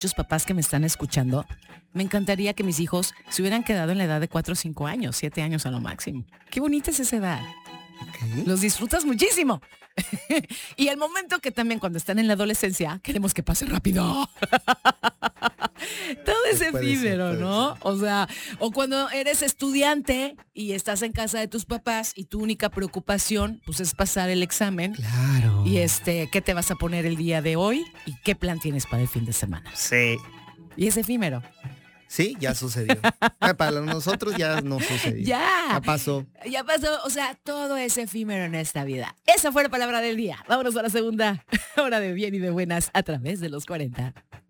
muchos papás que me están escuchando, me encantaría que mis hijos se hubieran quedado en la edad de 4 o 5 años, 7 años a lo máximo. Qué bonita es esa edad. Ok. Los disfrutas muchísimo. Y el momento que también cuando están en la adolescencia, queremos que pase rápido. Todo es Puede ser, efímero, puede ¿no? O sea, o cuando eres estudiante y estás en casa de tus papás y tu única preocupación, pues, es pasar el examen. Claro. Y ¿qué te vas a poner el día de hoy? ¿Y qué plan tienes para el fin de semana? Sí. Y es efímero. Sí, ya sucedió. Para nosotros ya no sucedió. Ya. Ya pasó. Ya pasó, o sea, todo es efímero en esta vida. Esa fue la palabra del día. Vámonos a la segunda hora de bien y de buenas a través de los 40.